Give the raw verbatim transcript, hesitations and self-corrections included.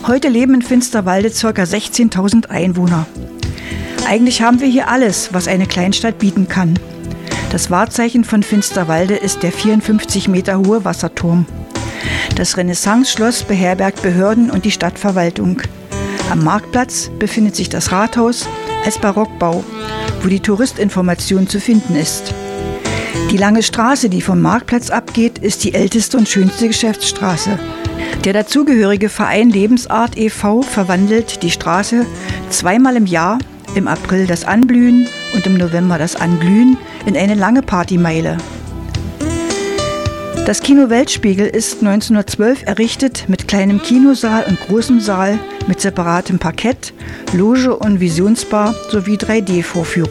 Heute leben in Finsterwalde ca. sechzehntausend Einwohner. Eigentlich haben wir hier alles, was eine Kleinstadt bieten kann. Das Wahrzeichen von Finsterwalde ist der vierundfünfzig Meter hohe Wasserturm. Das Renaissance-Schloss beherbergt Behörden und die Stadtverwaltung. Am Marktplatz befindet sich das Rathaus als Barockbau, wo die Touristinformation zu finden ist. Die lange Straße, die vom Marktplatz abgeht, ist die älteste und schönste Geschäftsstraße. Der dazugehörige Verein Lebensart e V verwandelt die Straße zweimal im Jahr, im April das Anblühen und im November das Anglühen, in eine lange Partymeile. Das Kino Weltspiegel ist neunzehnhundertzwölf errichtet mit kleinem Kinosaal und großem Saal mit separatem Parkett, Loge und Visionsbar sowie drei D Vorführungen.